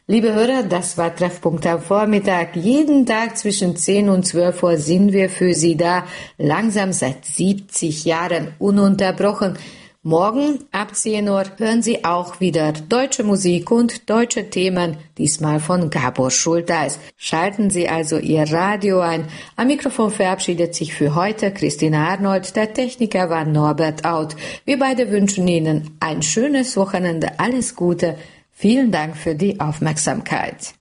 Liebe Hörer, das war Treffpunkt am Vormittag. Jeden Tag zwischen 10 und 12 Uhr sind wir für Sie da, langsam seit 70 Jahren ununterbrochen. Morgen ab 10 Uhr hören Sie auch wieder deutsche Musik und deutsche Themen, diesmal von Gabor Schulteis. Schalten Sie also Ihr Radio ein. Am Mikrofon verabschiedet sich für heute Christina Arnold, der Techniker war Norbert Out. Wir beide wünschen Ihnen ein schönes Wochenende, alles Gute. Vielen Dank für die Aufmerksamkeit.